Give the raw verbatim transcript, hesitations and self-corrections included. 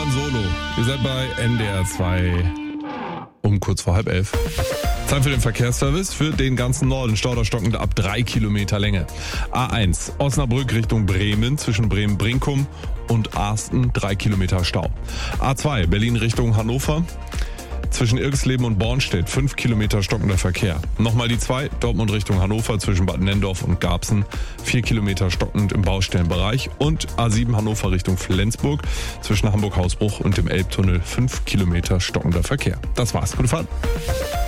von Solo. Ihr seid bei N D R zwei um kurz vor halb elf. Zeit für den Verkehrsservice für den ganzen Norden. Stau da stockend ab drei Kilometer Länge. A eins, Osnabrück Richtung Bremen, zwischen Bremen-Brinkum und Arsten, drei Kilometer Stau. A zwei, Berlin Richtung Hannover, zwischen Irxleben und Bornstedt, fünf Kilometer stockender Verkehr. Nochmal die zwei, Dortmund Richtung Hannover, zwischen Bad Nendorf und Garbsen, vier Kilometer stockend im Baustellenbereich. Und A sieben Hannover Richtung Flensburg, zwischen Hamburg-Hausbruch und dem Elbtunnel, fünf Kilometer stockender Verkehr. Das war's. Gute Fahrt.